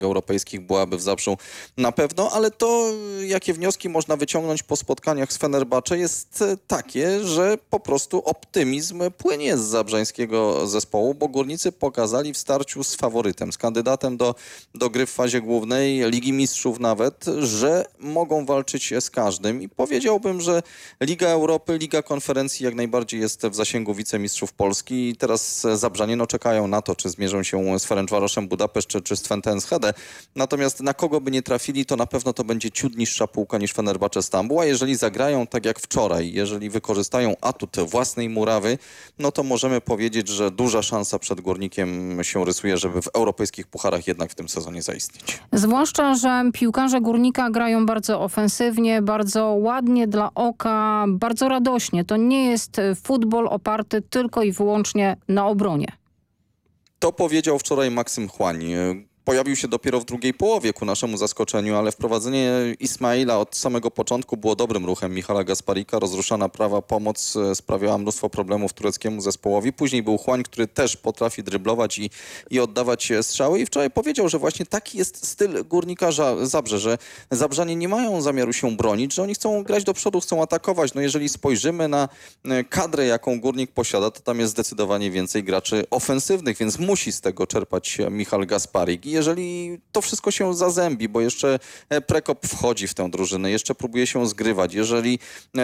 europejskich byłaby w Zabrzu na pewno, ale to, jakie wnioski można wyciągnąć po spotkaniach z Fenerbahce, jest takie, że po prostu optymizm płynie z zabrzańskiego zespołu, bo górnicy pokazali w starciu z faworytem, z kandydatem do gry w fazie głównej, Ligi Mistrzów nawet, że mogą walczyć z każdym i powiedziałbym, że Liga Europy, Liga Konferencji jak najbardziej jest w zasięgu wicemistrzów Polski i teraz Zabrzanie czekają na to, czy zmierzą się z Ferencvaroszem Budapeszt, czy z Twente Enschede. Natomiast na kogo by nie trafili, to na pewno to będzie ciut niższa półka niż Fenerbahce Stambuł, a jeżeli zagrają tak jak wczoraj, jeżeli wykorzystają atut własnej murawy, no to możemy powiedzieć, że duża szansa przed Górnikiem się rysuje, żeby w europejskich pucharach jednak w tym sezonie zaistnieć. Zwłaszcza, że piłkarze Górnika grają bardzo ofensywnie, bardzo ładnie dla oka, bardzo radośnie. To nie jest futbol oparty tylko i wyłącznie na obronie. To powiedział wczoraj Maksym Chłań. Pojawił się dopiero w drugiej połowie ku naszemu zaskoczeniu, ale wprowadzenie Ismaila od samego początku było dobrym ruchem Michala Gasparika. Rozruszana prawa pomoc sprawiała mnóstwo problemów tureckiemu zespołowi. Później był Chłań, który też potrafi dryblować i oddawać strzały. I wczoraj powiedział, że właśnie taki jest styl Górnika Zabrze, że Zabrzanie nie mają zamiaru się bronić, że oni chcą grać do przodu, chcą atakować. No jeżeli spojrzymy na kadrę, jaką Górnik posiada, to tam jest zdecydowanie więcej graczy ofensywnych, więc musi z tego czerpać Michal Gasparik. Jeżeli to wszystko się zazębi, bo jeszcze Prekop wchodzi w tę drużynę, jeszcze próbuje się zgrywać, jeżeli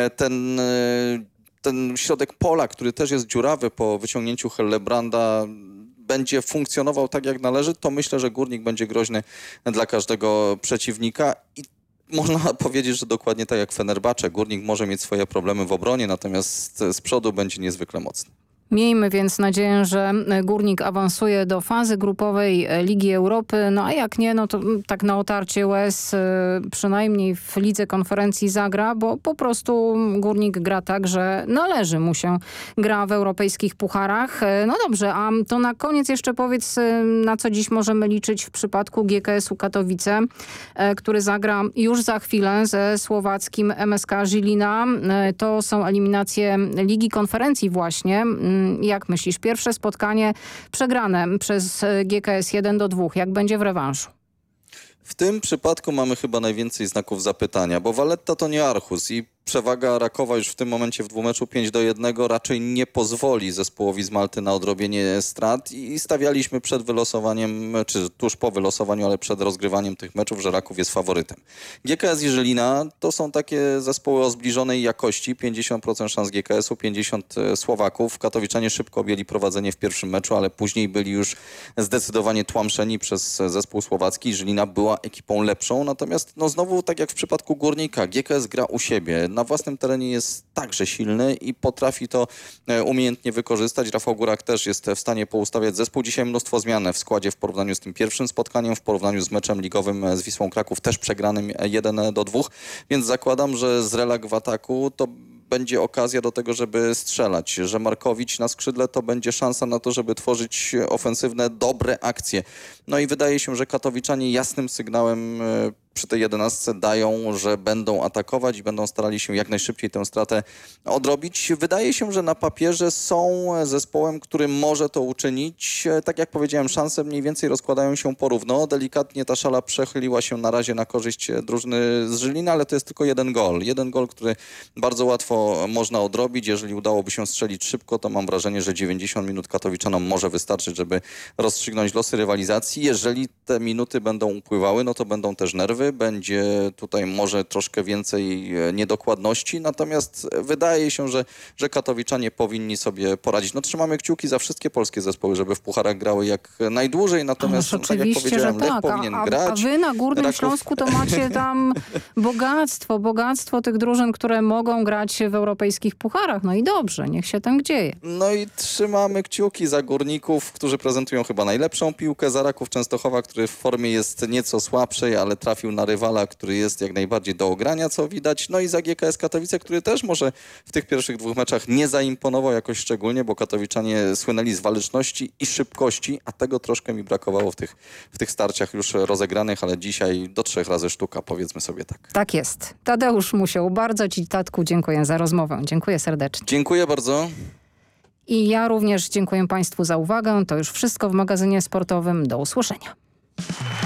ten środek pola, który też jest dziurawy po wyciągnięciu Hellebranda, będzie funkcjonował tak jak należy, to myślę, że Górnik będzie groźny dla każdego przeciwnika i można powiedzieć, że dokładnie tak jak Fenerbahce. Górnik może mieć swoje problemy w obronie, natomiast z przodu będzie niezwykle mocny. Miejmy więc nadzieję, że Górnik awansuje do fazy grupowej Ligi Europy. No a jak nie, no to tak na otarcie łez przynajmniej w Lidze Konferencji zagra, bo po prostu Górnik gra tak, że należy mu się gra w europejskich pucharach. No dobrze, a to na koniec jeszcze powiedz, na co dziś możemy liczyć w przypadku GKS-u Katowice, który zagra już za chwilę ze słowackim MSK Žilina. To są eliminacje Ligi Konferencji właśnie. Jak myślisz, pierwsze spotkanie przegrane przez GKS 1-2. Jak będzie w rewanżu? W tym przypadku mamy chyba najwięcej znaków zapytania, bo Valletta to nie Aarhus i przewaga Rakowa już w tym momencie w dwumeczu 5-1 raczej nie pozwoli zespołowi z Malty na odrobienie strat i stawialiśmy przed wylosowaniem, czy tuż po wylosowaniu, ale przed rozgrywaniem tych meczów, że Raków jest faworytem. GKS i Żylina to są takie zespoły o zbliżonej jakości, 50% szans GKS-u, 50% Słowaków. Katowiczanie szybko objęli prowadzenie w pierwszym meczu, ale później byli już zdecydowanie tłamszeni przez zespół słowacki. Żylina była ekipą lepszą, natomiast no znowu tak jak w przypadku Górnika, GKS gra u siebie. Na własnym terenie jest także silny i potrafi to umiejętnie wykorzystać. Rafał Górak też jest w stanie poustawiać zespół. Dzisiaj mnóstwo zmian w składzie w porównaniu z tym pierwszym spotkaniem, w porównaniu z meczem ligowym z Wisłą Kraków, też przegranym 1-2, więc zakładam, że z Relag w ataku to będzie okazja do tego, żeby strzelać, że Markowicz na skrzydle to będzie szansa na to, żeby tworzyć ofensywne, dobre akcje. No i wydaje się, że katowiczanie jasnym sygnałem przy tej 11 dają, że będą atakować i będą starali się jak najszybciej tę stratę odrobić. Wydaje się, że na papierze są zespołem, który może to uczynić. Tak jak powiedziałem, szanse mniej więcej rozkładają się porówno. Delikatnie ta szala przechyliła się na razie na korzyść drużyny z Żylina, ale to jest tylko jeden gol. Jeden gol, który bardzo łatwo można odrobić. Jeżeli udałoby się strzelić szybko, to mam wrażenie, że 90 minut katowiczanom może wystarczyć, żeby rozstrzygnąć losy rywalizacji. Jeżeli te minuty będą upływały, no to będą też nerwy. Będzie tutaj może troszkę więcej niedokładności, natomiast wydaje się, że katowiczanie powinni sobie poradzić. No trzymamy kciuki za wszystkie polskie zespoły, żeby w pucharach grały jak najdłużej, natomiast tak jak powiedziałem, Lech powinien grać. A wy na Górnym Śląsku to macie tam bogactwo tych drużyn, które mogą grać w europejskich pucharach. No i dobrze, niech się tam dzieje. No i trzymamy kciuki za Górników, którzy prezentują chyba najlepszą piłkę, za Raków Częstochowa, który w formie jest nieco słabszej, ale trafił na rywala, który jest jak najbardziej do ogrania, co widać. No i za GKS Katowice, który też może w tych pierwszych dwóch meczach nie zaimponował jakoś szczególnie, bo katowiczanie słynęli z waleczności i szybkości, a tego troszkę mi brakowało w tych starciach już rozegranych, ale dzisiaj do 3 razy sztuka, powiedzmy sobie tak. Tak jest. Tadeusz Musiał, bardzo ci, Tatku, dziękuję za rozmowę. Dziękuję serdecznie. Dziękuję bardzo. I ja również dziękuję Państwu za uwagę. To już wszystko w magazynie sportowym. Do usłyszenia.